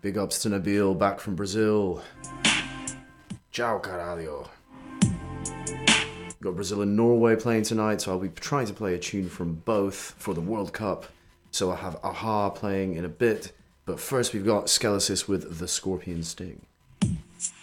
Big ups to Nabil, back from Brazil. Ciao, caralho. Got Brazil and Norway playing tonight, so I'll be trying to play a tune from both for the World Cup. So I'll have Aha playing in a bit, but first we've got Skelesis with The Scorpion Sting.